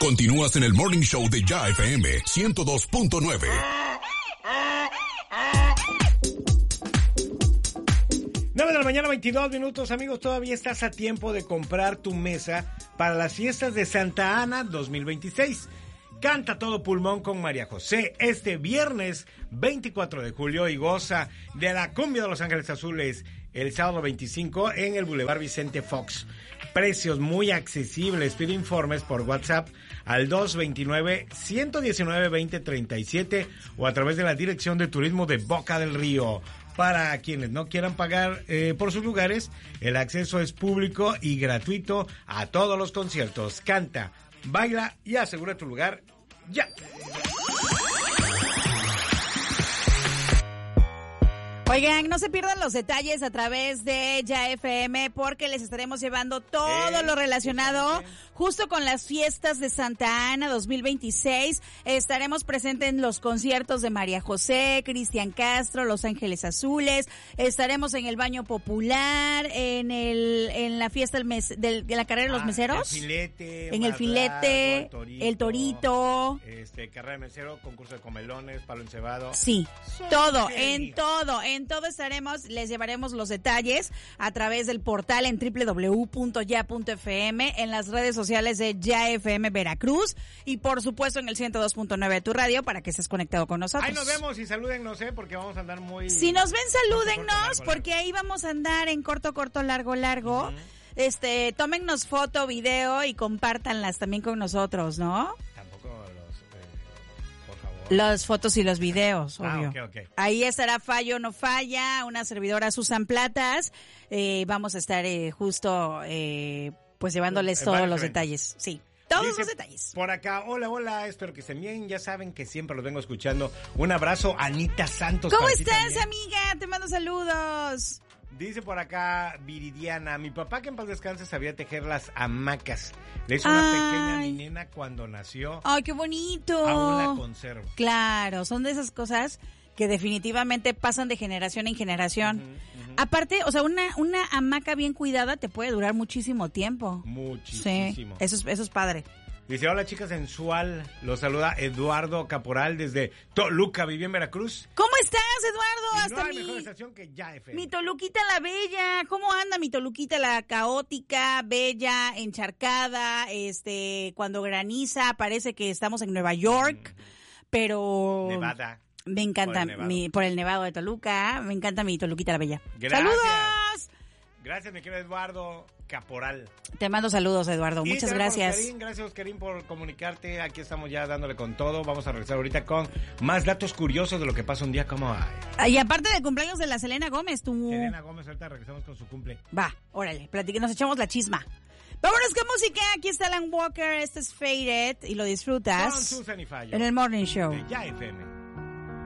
Continúas en el Morning Show de Ya FM 102.9. 9 de la mañana, 22 minutos, amigos. Todavía estás a tiempo de comprar tu mesa para las fiestas de Santa Ana 2026. Canta todo pulmón con María José este viernes 24 de julio y goza de la cumbia de Los Ángeles Azules el sábado 25 en el Boulevard Vicente Fox. Precios muy accesibles. Pide informes por WhatsApp al 229-119-2037 o a través de la Dirección de Turismo de Boca del Río. Para quienes no quieran pagar por sus lugares, el acceso es público y gratuito a todos los conciertos. Canta, baila y asegura tu lugar ya. Oigan, no se pierdan los detalles a través de Ya FM porque les estaremos llevando todo lo relacionado justo con las fiestas de Santa Ana 2026. Estaremos presentes en los conciertos de María José, Cristian Castro, Los Ángeles Azules. Estaremos en el Baño Popular, en la fiesta de la carrera de los meseros. En el filete, el torito. Carrera de mesero, concurso de comelones, palo encebado. Sí, todo, en todo estaremos, les llevaremos los detalles a través del portal en www.ya.fm, en las redes sociales de Ya FM Veracruz y por supuesto en el 102.9 de tu radio para que estés conectado con nosotros. Ahí nos vemos y salúdennos, porque vamos a andar muy... Si nos ven, salúdennos, porque ahí vamos a andar en corto, largo. Uh-huh. Tómennos foto, video y compártanlas también con nosotros, ¿no? Las fotos y los videos, obvio. Okay. Ahí estará Fallo No Falla, una servidora Susan Platas. Vamos a estar justo pues llevándoles todos los detalles. Sí, todos los detalles. Por acá, hola, espero que estén bien. Ya saben que siempre los vengo escuchando. Un abrazo, Anita Santos. ¿Cómo estás, amiga? Te mando saludos. Dice por acá Viridiana, mi papá que en paz descanse sabía tejer las hamacas. Le hizo una pequeña a mi nena cuando nació. ¡Ay, qué bonito! Aún la conservo. Claro, son de esas cosas que definitivamente pasan de generación en generación. Uh-huh. Aparte, o sea, una hamaca bien cuidada te puede durar muchísimo tiempo. Muchísimo. Sí, eso es padre. Dice, hola chica sensual, los saluda Eduardo Caporal desde Toluca, viví en Veracruz. ¿Cómo estás, Eduardo? Y hasta no hay mejor estación que Ya FM. Mi Toluquita la bella, ¿cómo anda mi Toluquita la caótica, bella, encharcada, cuando graniza parece que estamos en Nueva York, pero... Nevada. Me encanta por el nevado de Toluca, me encanta mi Toluquita la bella. Gracias. ¡Saludos! Gracias, mi querido Eduardo Caporal. Te mando saludos, Eduardo. Y muchas gracias. Gracias, Oscarín, por comunicarte. Aquí estamos ya dándole con todo. Vamos a regresar ahorita con más datos curiosos de lo que pasa un día como hoy. Y aparte del cumpleaños de la Selena Gómez, tú... Selena Gómez, ahorita regresamos con su cumple. Va, órale, nos echamos la chisma. Vámonos con música. Aquí está Alan Walker. Este es Faded y lo disfrutas. Con Susan y Fallo. En el Morning Show. De Ya FM.